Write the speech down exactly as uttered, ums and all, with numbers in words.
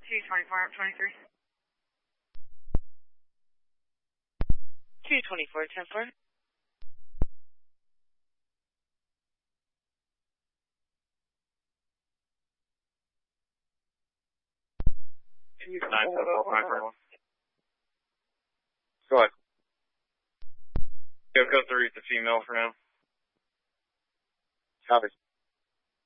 two twenty-four, up twenty-three. two twenty-four, ten four. nine seven four five four. Go ahead. Go code three, it's a female for now. Copy.